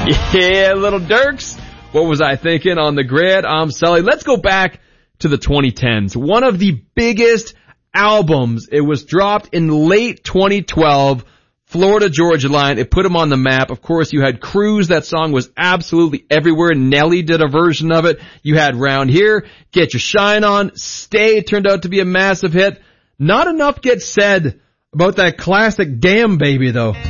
Yeah, Little Dirks. What was I thinking on the grid? I'm Sully. Let's go back to the 2010s. One of the biggest albums. It was dropped in late 2012. Florida Georgia Line. It put them on the map. Of course, you had Cruise. That song was absolutely everywhere. Nelly did a version of it. You had Round Here, Get Your Shine On, Stay turned out to be a massive hit. Not enough gets said about that classic Damn Baby, though.